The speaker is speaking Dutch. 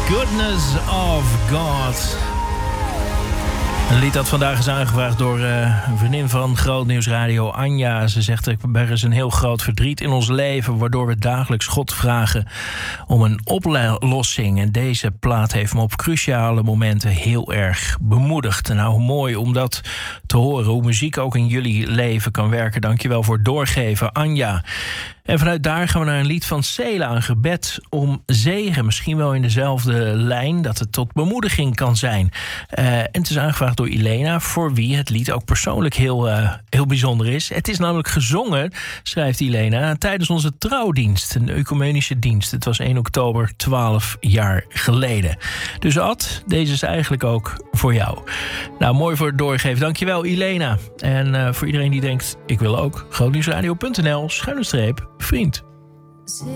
Goodness of God. Een lied dat vandaag is aangevraagd door een vriendin van Groot Nieuws Radio, Anja. Ze zegt, er is een heel groot verdriet in ons leven, waardoor we dagelijks God vragen om een oplossing. En deze plaat heeft me op cruciale momenten heel erg bemoedigd. Nou, mooi om dat te horen, hoe muziek ook in jullie leven kan werken. Dankjewel voor het doorgeven, Anja. En vanuit daar gaan we naar een lied van Cela, een gebed om zegen. Misschien wel in dezelfde lijn, dat het tot bemoediging kan zijn. En het is aangevraagd door Elena, voor wie het lied ook persoonlijk heel bijzonder is. Het is namelijk gezongen, schrijft Elena, tijdens onze trouwdienst. Een ecumenische dienst. Het was 1 oktober, 12 jaar geleden. Dus Ad, deze is eigenlijk ook voor jou. Nou, mooi voor het doorgeven. Dankjewel, Elena. En voor iedereen die denkt, ik wil ook, grootnieuwsradio.nl/vriend.